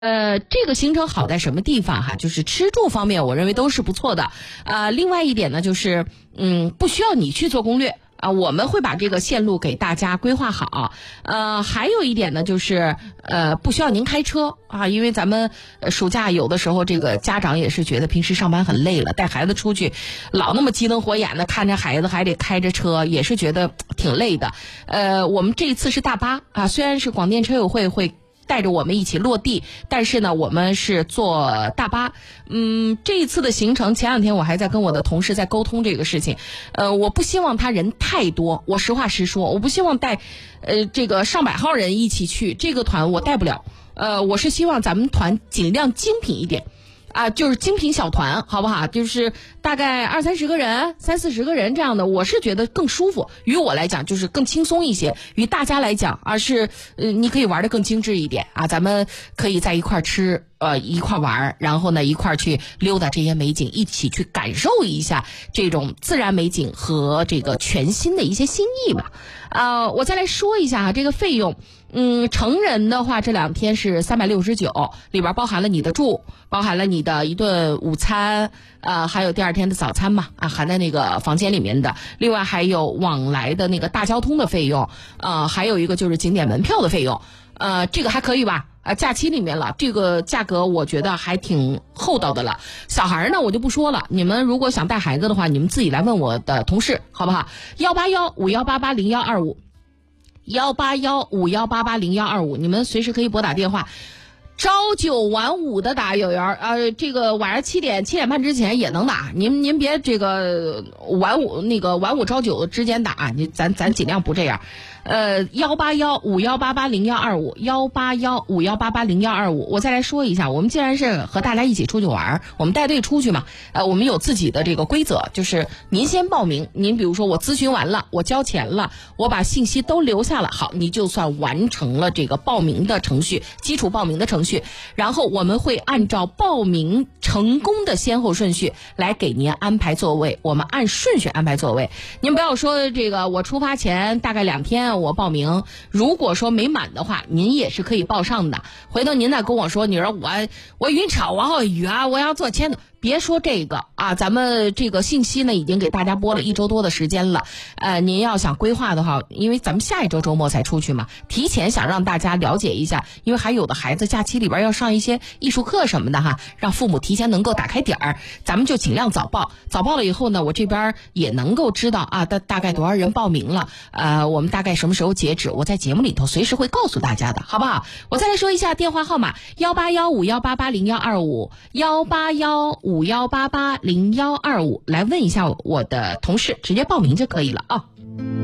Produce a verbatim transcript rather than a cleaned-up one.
呃，这个行程好在什么地方哈？就是吃住方面，我认为都是不错的。啊、呃，另外一点呢，就是嗯，不需要你去做攻略啊，我们会把这个线路给大家规划好。呃，还有一点呢，就是呃，不需要您开车啊，因为咱们暑假有的时候这个家长也是觉得平时上班很累了，带孩子出去老那么鸡灯火眼的看着孩子，还得开着车，也是觉得挺累的。呃，我们这一次是大巴啊，虽然是广电车友会会带着我们一起落地，但是呢，我们是坐大巴。嗯，这一次的行程，前两天我还在跟我的同事在沟通这个事情。呃，我不希望他人太多，我实话实说，我不希望带，呃，这个上百号人一起去，这个团我带不了。呃，我是希望咱们团尽量精品一点。啊，就是精品小团，好不好？就是大概二三十个人、三四十个人这样的，我是觉得更舒服。于我来讲，就是更轻松一些；于大家来讲，而是呃，你可以玩得更精致一点啊。咱们可以在一块吃，呃，一块玩，然后呢，一块去溜达这些美景，一起去感受一下这种自然美景和这个全新的一些新意吧。啊、呃，我再来说一下啊，这个费用。嗯，成人的话，这两天是三百六十九，里边包含了你的住，包含了你的一顿午餐，呃，还有第二天的早餐嘛，啊，含在那个房间里面的。另外还有往来的那个大交通的费用，呃，还有一个就是景点门票的费用，呃，这个还可以吧？啊，假期里面了，这个价格我觉得还挺厚道的了。小孩呢，我就不说了，你们如果想带孩子的话，你们自己来问我的同事，好不好？幺八幺五幺八八零幺二五。幺八幺五幺八八零幺二五，你们随时可以拨打电话。朝九晚五的打有缘儿，呃，这个晚上七点七点半之前也能打。您您别这个晚五那个晚五朝九之间打，你咱咱尽量不这样。呃，幺八幺五幺八八零幺二五，幺八幺五幺八八零幺二五。我再来说一下，我们既然是和大家一起出去玩，我们带队出去嘛，呃，我们有自己的这个规则，就是您先报名，您比如说我咨询完了，我交钱了，我把信息都留下了，好，你就算完成了这个报名的程序，基础报名的程序，然后我们会按照报名成功的先后顺序来给您安排座位，我们按顺序安排座位。您不要说这个我出发前大概两天我报名，如果说没满的话，您也是可以报上的。回头您再跟我说，你说我我晕车，我好晕啊，我要做签的。别说这个啊，咱们这个信息呢已经给大家播了一周多的时间了。呃，您要想规划的话，因为咱们下一周周末才出去嘛，提前想让大家了解一下，因为还有的孩子假期里边要上一些艺术课什么的哈，让父母提前能够打开点儿，咱们就尽量早报。早报了以后呢，我这边也能够知道啊，大大概多少人报名了，呃，我们大概什么时候截止，我在节目里头随时会告诉大家的，好不好？我再来说一下电话号码：幺八幺五幺八八零幺二五，幺八幺五幺八八零幺二五，来问一下我的同事，直接报名就可以了啊。